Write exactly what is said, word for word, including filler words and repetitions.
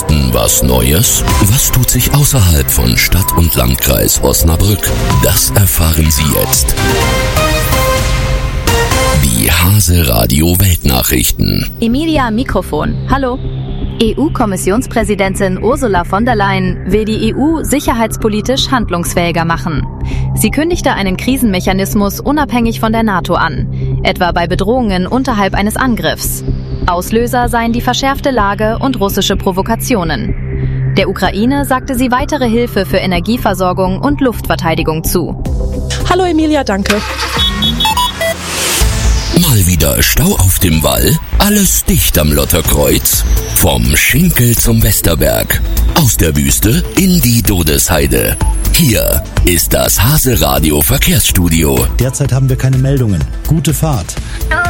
Westen was Neues? Was tut sich außerhalb von Stadt und Landkreis Osnabrück? Das erfahren Sie jetzt. Die Hase Radio Weltnachrichten. Emilia am Mikrofon. Hallo. E U-Kommissionspräsidentin Ursula von der Leyen will die E U sicherheitspolitisch handlungsfähiger machen. Sie kündigte einen Krisenmechanismus unabhängig von der NATO an, etwa bei Bedrohungen unterhalb eines Angriffs. Auslöser seien die verschärfte Lage und russische Provokationen. Der Ukraine sagte sie weitere Hilfe für Energieversorgung und Luftverteidigung zu. Hallo Emilia, danke. Mal wieder Stau auf dem Wall? Alles dicht am Lotterkreuz? Vom Schinkel zum Westerberg. Aus der Wüste in die Dodesheide. Hier ist das Hase Radio Verkehrsstudio. Derzeit haben wir keine Meldungen. Gute Fahrt.